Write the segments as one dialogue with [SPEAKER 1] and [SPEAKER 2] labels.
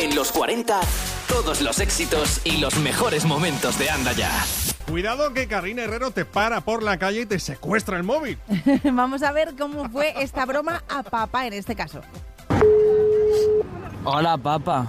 [SPEAKER 1] En los 40, todos los éxitos y los mejores momentos de Anda Ya.
[SPEAKER 2] Cuidado que Carolina Herrero te para por la calle y te secuestra el móvil.
[SPEAKER 3] Vamos a ver cómo fue esta broma a papá en este caso.
[SPEAKER 4] Hola, papá.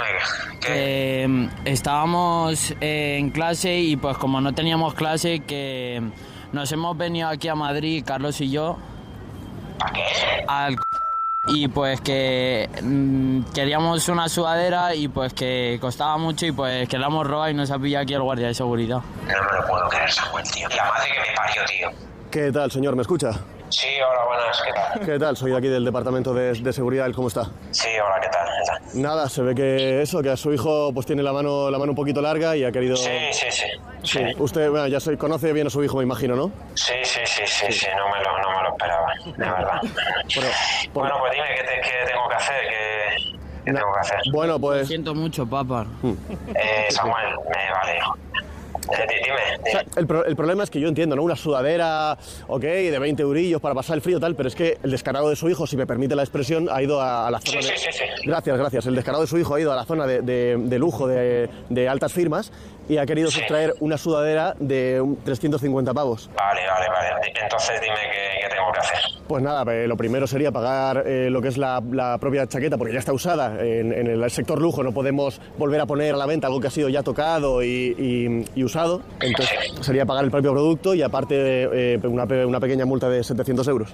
[SPEAKER 4] Estábamos en clase y pues como no teníamos clase, que nos hemos venido aquí a Madrid, Carlos y yo.
[SPEAKER 5] ¿A qué?
[SPEAKER 4] Y pues que queríamos una sudadera y pues que costaba mucho y pues que la hemos robado y nos ha pillado aquí el guardia de seguridad.
[SPEAKER 5] No me lo puedo creer, Samuel, tío. La madre que me parió, tío.
[SPEAKER 6] ¿Qué tal, señor? ¿Me escucha?
[SPEAKER 5] Sí, hola, buenas, ¿qué tal?
[SPEAKER 6] ¿Qué tal? Soy de aquí del departamento de seguridad. ¿Cómo está?
[SPEAKER 5] Sí, hola, ¿qué tal?
[SPEAKER 6] Nada, se ve que a su hijo pues tiene la mano un poquito larga y ha querido...
[SPEAKER 5] Sí.
[SPEAKER 6] Usted, bueno, conoce bien a su hijo, me imagino, ¿no?
[SPEAKER 5] Sí, no me lo esperaba, de verdad. Bueno, pues dime, ¿qué tengo que hacer? ¿Qué tengo que hacer?
[SPEAKER 6] Bueno, pues...
[SPEAKER 4] Lo siento mucho, papá.
[SPEAKER 5] Samuel, vale, hijo. Dime.
[SPEAKER 6] O sea, el problema es que yo entiendo, ¿no? Una sudadera, ok, de 20 eurillos para pasar el frío tal, pero es que el descarado de su hijo, si me permite la expresión, ha ido a la zona
[SPEAKER 5] Sí.
[SPEAKER 6] Gracias. El descarado de su hijo ha ido a la zona de lujo, de altas firmas, y ha querido sustraer una sudadera de 350 pavos.
[SPEAKER 5] Vale. Entonces dime qué tengo que hacer.
[SPEAKER 6] Pues nada, lo primero sería pagar lo que es la propia chaqueta, porque ya está usada. En el sector lujo no podemos volver a poner a la venta algo que ha sido ya tocado y usado. Entonces sería pagar el propio producto y aparte una pequeña multa de 700 euros.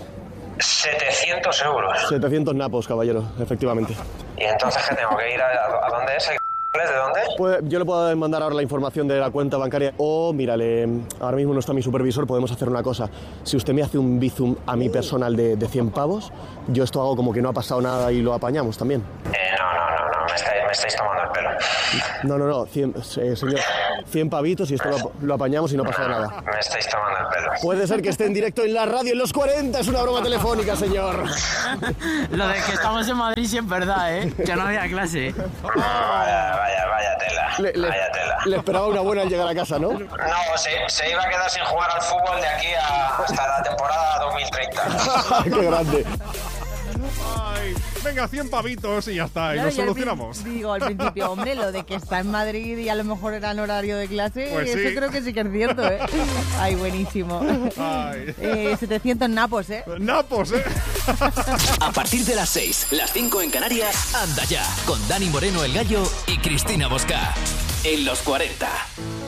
[SPEAKER 5] 700 euros.
[SPEAKER 6] 700 napos, caballero, efectivamente.
[SPEAKER 5] ¿Y entonces qué tengo que ir a dónde es? ¿De dónde?
[SPEAKER 6] Pues yo le puedo mandar ahora la información de la cuenta bancaria o, mírale, ahora mismo no está mi supervisor, podemos hacer una cosa. Si usted me hace un bizum a mi personal de 100 pavos, yo esto hago como que no ha pasado nada y lo apañamos también.
[SPEAKER 5] No, me estáis tomando el pelo.
[SPEAKER 6] No, 100, señor, 100 pavitos y esto lo apañamos y no pasa nada.
[SPEAKER 5] Me estáis tomando el pelo.
[SPEAKER 6] Puede ser que esté en directo en la radio en los 40, es una broma telefónica, señor.
[SPEAKER 4] Lo de que estamos en Madrid sí es verdad, ¿eh? Que no había clase.
[SPEAKER 5] Vaya tela. Vaya tela.
[SPEAKER 6] Le esperaba una buena al llegar a casa, ¿no?
[SPEAKER 5] No, se iba a quedar sin jugar al fútbol de aquí hasta la temporada 2030.
[SPEAKER 6] ¡Qué grande!
[SPEAKER 2] Ay, venga, 100 pavitos y ya está, y
[SPEAKER 3] Claro,
[SPEAKER 2] lo solucionamos.
[SPEAKER 3] Digo, al principio, hombre, lo de que está en Madrid y a lo mejor era en horario de clase,
[SPEAKER 2] Pues sí.
[SPEAKER 3] eso creo que sí que es cierto, ¿eh? Ay, buenísimo.
[SPEAKER 2] Ay.
[SPEAKER 3] 700 napos, ¿eh?
[SPEAKER 2] Napos, ¿eh?
[SPEAKER 1] A partir de las 6, las 5 en Canarias, Anda Ya, con Dani Moreno el Gallo y Cristina Bosca. En los 40.